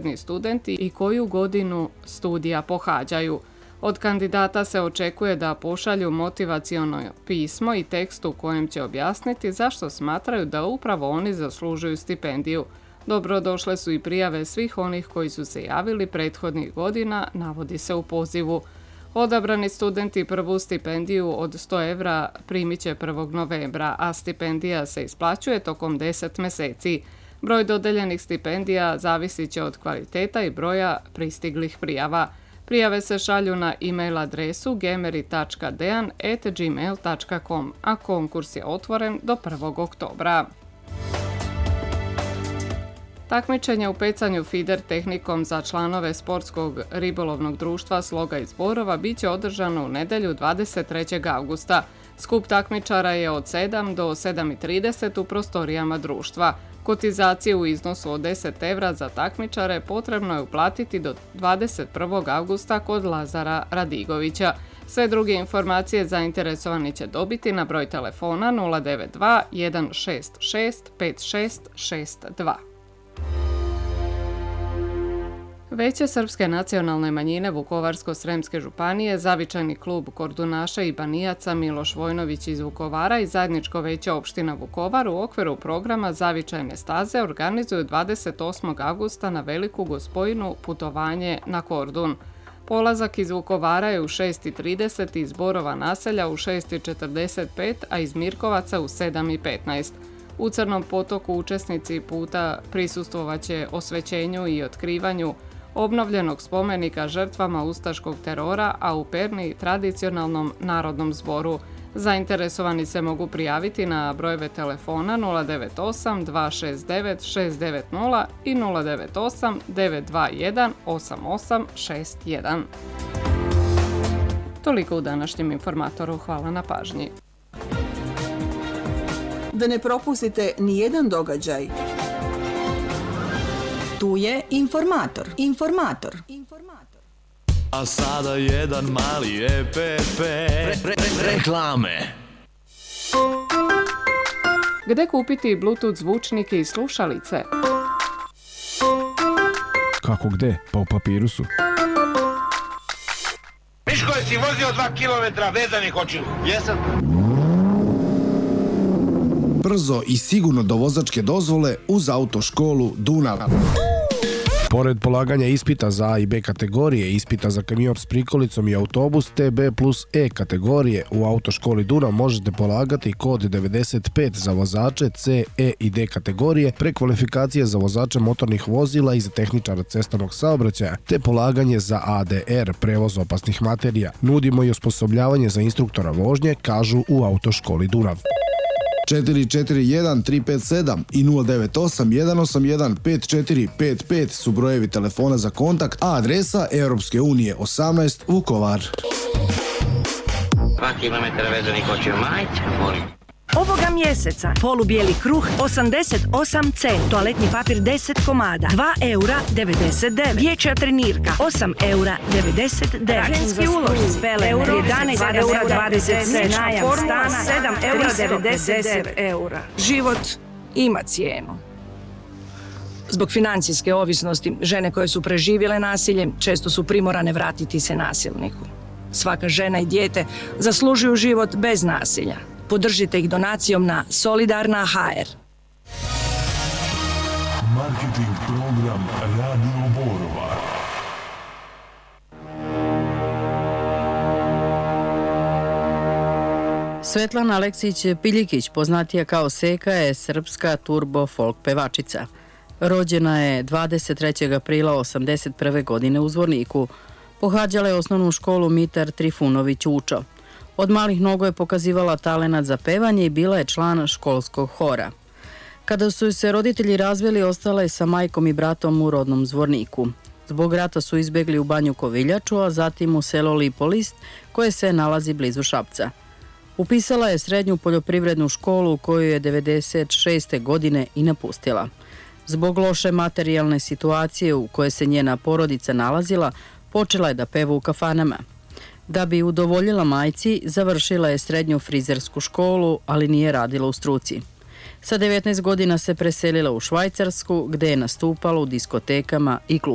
prethodni studenti i koju godinu studija pohađaju. Od kandidata se očekuje da pošalju motivaciono pismo i tekst u kojem će objasniti zašto smatraju da upravo oni zaslužuju stipendiju. Dobrodošle su i prijave svih onih koji su se javili prethodnih godina, navodi se u pozivu. Odabrani studenti prvu stipendiju od 100 evra primit će 1. novembra, a stipendija se isplaćuje tokom 10 mjeseci. Broj dodeljenih stipendija zavisit će od kvaliteta i broja pristiglih prijava. Prijave se šalju na e-mail adresu gemeri.dean@gmail.com, a konkurs je otvoren do 1. oktobra. Takmičenje u pecanju fider tehnikom za članove sportskog ribolovnog društva Sloga iz Borova bit će održano u nedjelju 23. augusta. Skup takmičara je od 7 do 7:30 u prostorijama društva. Kotizaciju u iznosu od 10 evra za takmičare potrebno je uplatiti do 21. augusta kod Lazara Radigovića. Sve druge informacije zainteresovani će dobiti na broj telefona 092 166 5662. Veće srpske nacionalne manjine Vukovarsko-sremske županije, Zavičajni klub kordunaša i banijaca Miloš Vojnović iz Vukovara i Zajedničko veće opština Vukovar u okviru programa Zavičajne staze organizuju 28. augusta na Veliku Gospojinu putovanje na Kordun. Polazak iz Vukovara je u 6:30, iz Borova naselja u 6:45, a iz Mirkovaca u 7:15. U Crnom potoku učesnici puta prisustvovaće osvećenju i otkrivanju obnovljenog spomenika žrtvama ustaškog terora, a u Perni tradicionalnom narodnom zboru. Zainteresovani se mogu prijaviti na brojeve telefona 098 269 690 i 098 921 8861. Toliko u današnjem informatoru. Hvala na pažnji. Da ne propustite ni jedan događaj. Tu je informator. A sada jedan mali EPP. Reklame. Gde kupiti Bluetooth zvučnike i slušalice? Kako gde? Pa u Papirusu. Miško, jesi vozio 2 kilometra vezanih očiju? Jesam. Brzo i sigurno do vozačke dozvole uz autoškolu Dunav. Pored polaganja ispita za A i B kategorije, ispita za kamion s prikolicom i autobus TB plus E kategorije, u autoškoli Dunav možete polagati kod 95 za vozače C, E i D kategorije, prekvalifikacije za vozače motornih vozila i za tehničara cestovnog saobraćaja, te polaganje za ADR, prevoz opasnih materija. Nudimo i osposobljavanje za instruktora vožnje, kažu u autoškoli Dunav. 441 357 i 098 181 5455 su brojevi telefona za kontakt, a adresa Europske unije 18 Vukovar. 2 kilometra vezanih očiju, majte, molim. Ovoga mjeseca polubijeli kruh 88 cent, toaletni papir 10 komada, 2 eura 99, dječja trenirka 8 eura 99, ženski ulošci euro 11 eura 20, najam stana 7 eura 99 eura. Život ima cijenu. Zbog financijske ovisnosti, žene koje su preživjele nasilje često su primorane vratiti se nasilniku. Svaka žena i dijete zaslužuju život bez nasilja. Podržite ih donacijom na Solidarna.hr. Marketing program Radio Borova. Svetlana Aleksić-Piljikić, poznatija kao Seka, je srpska turbo folk pevačica. Rođena je 23. aprila 1981. godine u Zvorniku. Pohađala je osnovnu školu Mitar Trifunović Učo. Od malih nogu je pokazivala talenat za pevanje i bila je član školskog hora. Kada su se roditelji razveli, ostala je sa majkom i bratom u rodnom Zvorniku. Zbog rata su izbjegli u Banju Koviljaču, a zatim u selo Lipolist, koje se nalazi blizu Šapca. Upisala je srednju poljoprivrednu školu koju je 1996. godine i napustila. Zbog loše materijalne situacije u kojoj se njena porodica nalazila, počela je da peva u kafanama. Da bi udovoljila majci, završila je srednju frizersku školu, ali nije radila u struci. Sa 19 godina se preselila u Švajcarsku, gde je nastupala u diskotekama i klubovima.